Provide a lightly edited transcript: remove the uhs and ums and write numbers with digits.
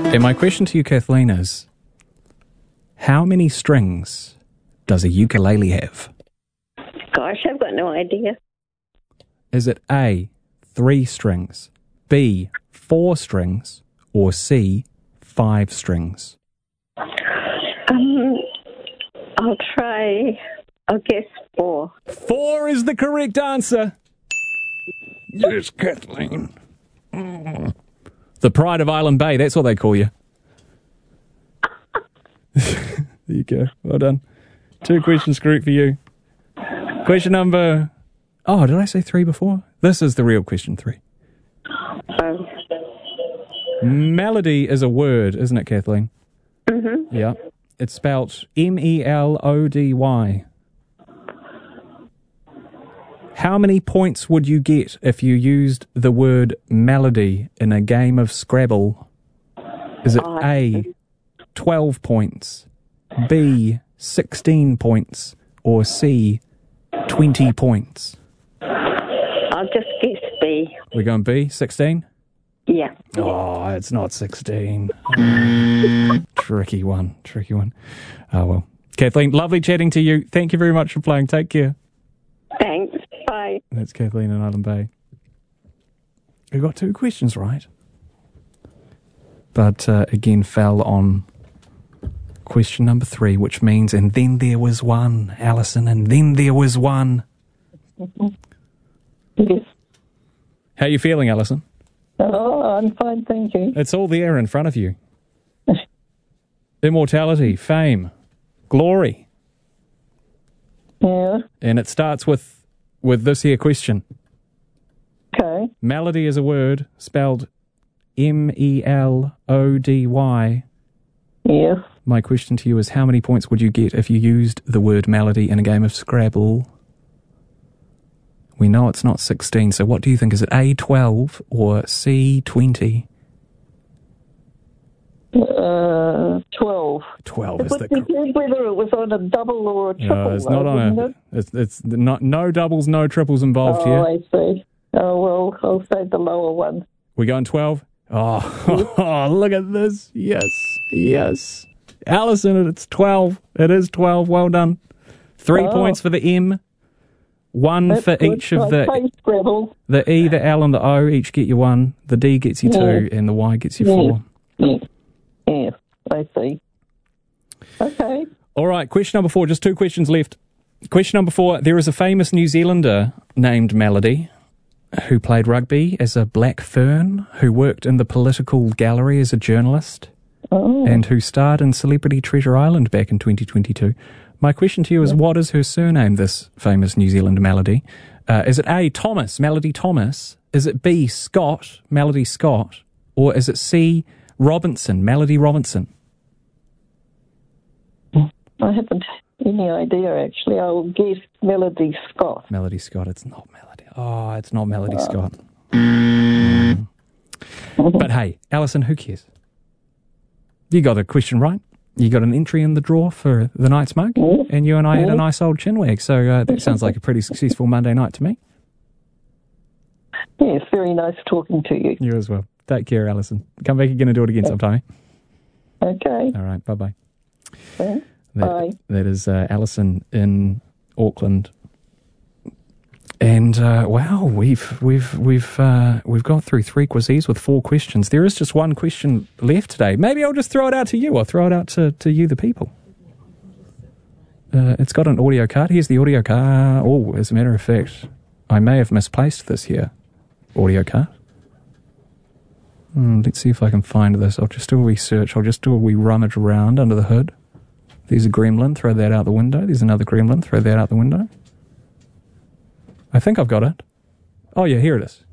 And my question to you, Kathleen, is how many strings does a ukulele have? Gosh, I've got no idea. Is it A, 3 strings, B, 4 strings, or C, 5 strings? I'll guess 4. 4 is the correct answer. Yes, Kathleen. The pride of Island Bay, that's what they call you. There you go. Well done. 2 questions correct for you. Question number... Oh, did I say 3 before? This is the real question 3. Melody is a word, isn't it, Kathleen? Mm-hmm. Yeah. It's spelt M-E-L-O-D-Y. How many points would you get if you used the word melody in a game of Scrabble? Is it A, 12 points, B, 16 points, or C, 20 points? I'll just guess B. We're going B, 16? Yeah. Oh, it's not 16. Tricky one. Oh, well. Kathleen, lovely chatting to you. Thank you very much for playing. Take care. Thanks. Bye. That's Kathleen in Island Bay. We got 2 questions right. But again, fell on question number 3, which means, and then there was one, Alison, and then there was one. Yes. How are you feeling, Alison? Oh, I'm fine, thank you. It's all there in front of you. Immortality, fame, glory. Yeah. And it starts with this here question. Okay. Melody is a word spelled M-E-L-O-D-Y. Yes. My question to you is, how many points would you get if you used the word melody in a game of Scrabble? We know it's not 16, so what do you think? Is it A, 12 or C, 20? 12. 12 is It would the... depend whether it was on a double or a triple. it's not on a... It's not, no doubles, no triples involved here. Oh, I see. Oh, well, I'll say the lower one. We going 12? Oh, look at this. Yes. Alison, it's 12. It is 12. Well done. 3 points for the M. 1 That's for good. each of the E, the L, and the O. Each get you 1. The D gets you 2, and the Y gets you 4. Yeah, I see. Okay. All right, question number 4. Just 2 questions left. Question number 4. There is a famous New Zealander named Melody who played rugby as a black fern, who worked in the political gallery as a journalist, and who starred in Celebrity Treasure Island back in 2022. My question to you is, what is her surname, this famous New Zealand Melody? Is it A, Thomas, Melody Thomas? Is it B, Scott, Melody Scott? Or is it C, Robinson, Melody Robinson? I haven't any idea, actually. I'll guess Melody Scott. Melody Scott, it's not Melody. Oh, it's not Melody Scott. But hey, Alison, who cares? You got a question right. You got an entry in the draw for the night's mug, and you and I had a nice old chinwag, so that sounds like a pretty successful Monday night to me. Yes, very nice talking to you. You as well. Take care, Alison. Come back again and do it again sometime. Okay. All right, bye-bye. Bye. That is Alison in Auckland. And wow, we've got through 3 quizzes with 4 questions. There is just 1 question left today. Maybe I'll just throw it out to you. I'll throw it out to you, the people. It's got an audio card. Here's the audio card. Oh, as a matter of fact, I may have misplaced this here audio card. Let's see if I can find this. I'll just do a wee search. I'll just do a wee rummage around under the hood. There's a gremlin. Throw that out the window. There's another gremlin. Throw that out the window. I think I've got it. Oh, yeah, here it is.